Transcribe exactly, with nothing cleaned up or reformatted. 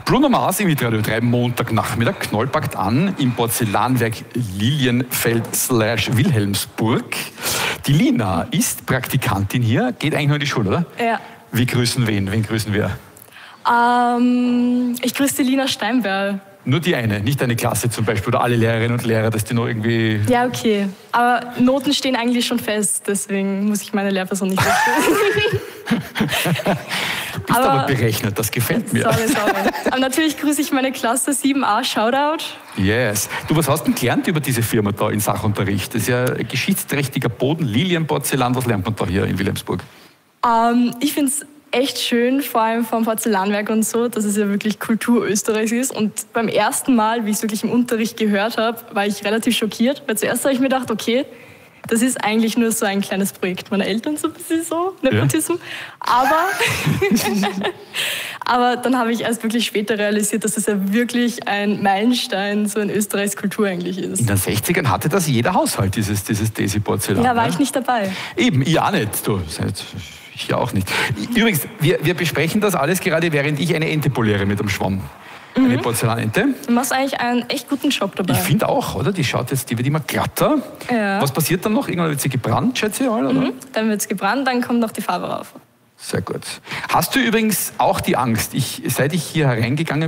Bruno Mars im Hitradio drei Montagnachmittag, Knoll packt an im Porzellanwerk Lilienfeld slash Wilhelmsburg. Die Lina ist Praktikantin hier, geht eigentlich nur in die Schule, oder? Ja. Wir grüßen wen? Wen grüßen wir? Ähm, ich grüße die Lina Steinberl. Nur die eine, nicht eine Klasse zum Beispiel oder alle Lehrerinnen und Lehrer, dass die noch irgendwie... Ja, okay. Aber Noten stehen eigentlich schon fest, deswegen muss ich meine Lehrperson nicht wechseln. Du bist aber, aber berechnet, das gefällt mir. Sorry, sorry. Aber natürlich grüße ich meine Klasse sieben a, Shoutout. Yes. Du, was hast du denn gelernt über diese Firma da in Sachunterricht? Das ist ja ein geschichtsträchtiger Boden, Lilienporzellan. Was lernt man da hier in Wilhelmsburg? Ähm, ich finde es echt schön, vor allem vom Porzellanwerk und so, dass es ja wirklich Kultur Österreichs ist. Und beim ersten Mal, wie ich es wirklich im Unterricht gehört habe, war ich relativ schockiert. Weil zuerst habe ich mir gedacht, okay, das ist eigentlich nur so ein kleines Projekt meiner Eltern, so ein bisschen so, Nepotismus. Ja. Aber, aber dann habe ich erst wirklich später realisiert, dass das ja wirklich ein Meilenstein so in Österreichs Kultur eigentlich ist. In den sechzigern hatte das jeder Haushalt, dieses, dieses Desi-Porzellan. Ja, war ne? ich nicht dabei. Eben, ich auch nicht. Du, ich ja auch nicht. Übrigens, wir, wir besprechen das alles gerade, während ich eine Ente poliere mit dem Schwamm. Mhm. Eine Porzellanente. Du machst eigentlich einen echt guten Job dabei. Ich finde auch, oder? Die schaut jetzt, die wird immer glatter. Ja. Was passiert dann noch? Irgendwann wird sie gebrannt, schätze ich, oder? Mhm. Dann wird es gebrannt, dann kommt noch die Farbe rauf. Sehr gut. Hast du übrigens auch die Angst, ich, seit ich hier hereingegangen